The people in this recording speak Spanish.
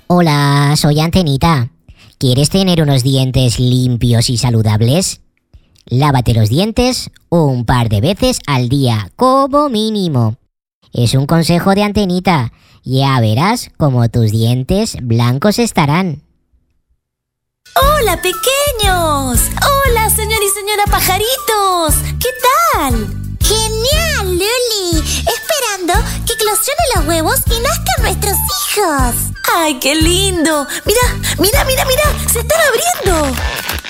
Hola, soy Antenita. ¿Quieres tener unos dientes limpios y saludables? Lávate los dientes un par de veces al día, como mínimo. Es un consejo de Antenita. Ya verás cómo tus dientes blancos estarán. ¡Hola, pequeños! ¡Hola, señor y señora pajaritos! ¿Qué tal? ¡Genial, Luli! Esperando que eclosionen los huevos y nazcan nuestros hijos. ¡Ay, qué lindo! ¡Mira! ¡Se están abriendo!